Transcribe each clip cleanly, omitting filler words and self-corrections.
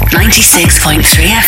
96.3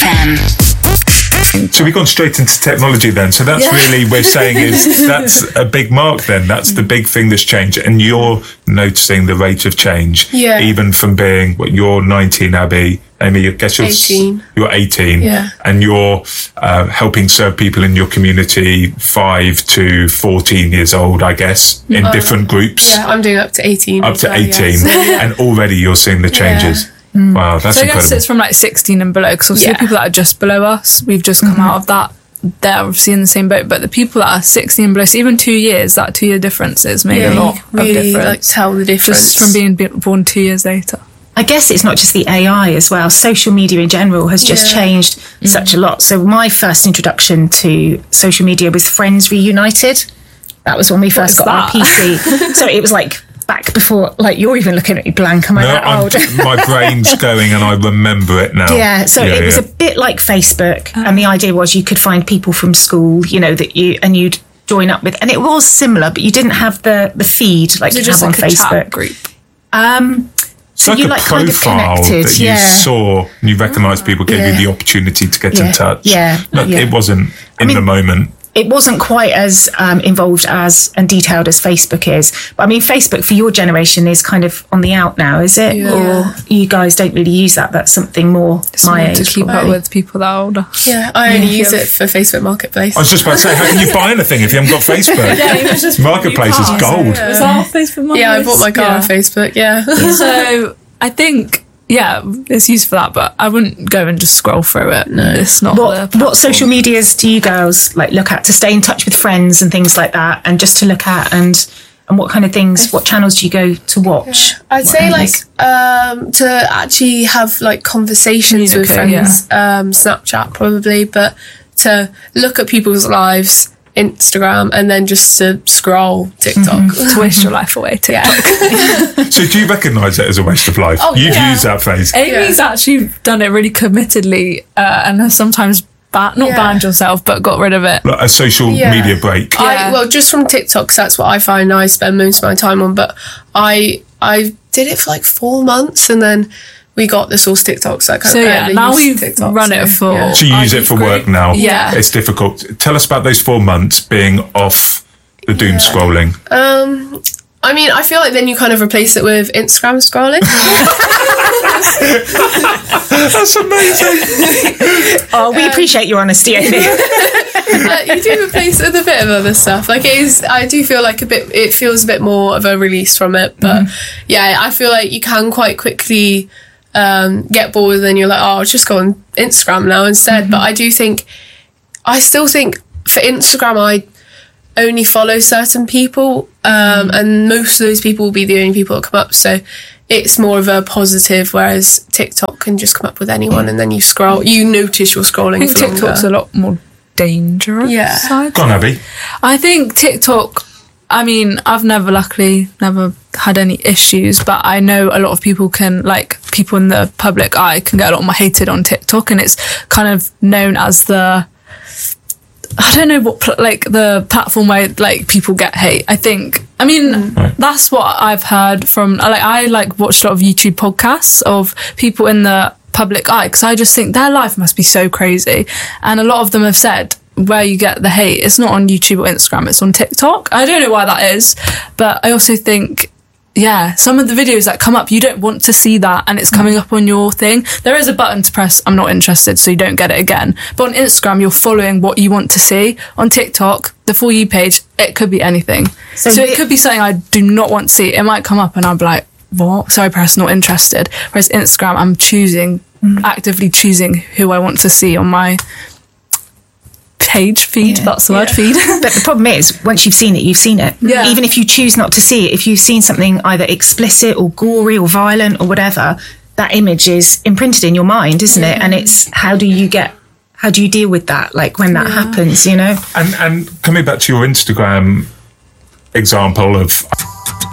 FM. So we've gone straight into technology then. So that's really, we're saying is that's a big mark then. That's the big thing that's changed. And you're noticing the rate of change, even from being, you're 19, Abby. Amy, I guess you're 18. You're 18. And you're helping serve people in your community 5 to 14 years old, I guess, in different groups. Yeah, I'm doing up to 18. Up to 18. And already you're seeing the changes. Wow, that's so I incredible. guess it's from like 16 and below, because obviously the people that are just below us, we've just come out of that, they're obviously in the same boat, but the people that are 16 and below, so even 2 years, that 2 year difference has made a lot of difference. Like tell the difference. Just from being born 2 years later. I guess it's not just the AI as well. Social media in general has just changed such a lot. So my first introduction to social media was Friends Reunited. That was when we first got our PC. So it was like back before, like, you're even looking at me blank. Am I that old? My brain's going and I remember it now. Yeah, so it was a bit like Facebook. And the idea was you could find people from school, you know, that you'd join up with. And it was similar, but you didn't have the feed like you have on Facebook. Chat group? So it's you like a profile kind of connected, that you saw, and you recognised people, gave you the opportunity to get in touch. It wasn't the moment. It wasn't quite as involved as and detailed as Facebook is. But I mean, Facebook for your generation is kind of on the out now, is it? Or you guys don't really use that? That's something more my age. To keep up with people that are older. Yeah, I only use it for Facebook Marketplace. I was just about to say, how can you buy anything if you haven't got Facebook? It was just Marketplace is gold. Was that Facebook Marketplace? Yeah, I bought my car on Facebook, So I think, it's used for that, but I wouldn't go and just scroll through it. No. It's not what social medias do you girls like look at to stay in touch with friends and things like that, and just to look at and what kind of things, what channels do you go to watch? I'd say like to actually have like conversations with friends, Snapchat probably, but to look at people's lives, Instagram, and then just to scroll TikTok. To waste your life away, TikTok. So do you recognise it as a waste of life? You've used that phrase. Amy's actually done it really committedly and has sometimes banned yourself, but got rid of it. Like a social media break. Well, just from TikTok, 'cause that's what I find I spend most of my time on, but I did it for like 4 months, and then we got the source TikTok. So now we've run it for... So you use it for work now? Yeah. It's difficult. Tell us about those 4 months being off the doom scrolling. I mean, I feel like then you kind of replace it with Instagram scrolling. That's amazing. We appreciate your honesty, Amy. You do replace it with a bit of other stuff. Like it is, I do feel like it feels a bit more of a release from it. But I feel like you can quite quickly get bored, and then you're like, I'll just go on Instagram now instead. But I still think for Instagram, I only follow certain people, and most of those people will be the only people that come up. So it's more of a positive, whereas TikTok can just come up with anyone, and then you scroll, you notice you're scrolling. I think TikTok's a lot more dangerous. Go on, Abby. I think TikTok, I mean, I've never had any issues, but I know a lot of people can, like, people in the public eye can get a lot more hated on TikTok, and it's kind of known as the, I don't know what, like, the platform where, like, people get hate. I think, I mean, that's what I've heard from, like, I, like, watched a lot of YouTube podcasts of people in the public eye, because I just think their life must be so crazy. And a lot of them have said where you get the hate, it's not on YouTube or Instagram, it's on TikTok. I don't know why that is, but I also think, some of the videos that come up, you don't want to see that, and it's coming up on your thing. There is a button to press, I'm not interested, so you don't get it again. But on Instagram, you're following what you want to see. On TikTok, the For You page, it could be anything. So it could be something I do not want to see. It might come up and I'll be like, what? So I press not interested. Whereas Instagram, I'm actively choosing who I want to see on my feed. That's the word, feed. But the problem is, once you've seen it, you've seen it. Even if you choose not to see it, if you've seen something either explicit or gory or violent or whatever, that image is imprinted in your mind, isn't it? And it's how do you deal with that, like, when that happens, you know? And coming back to your Instagram example of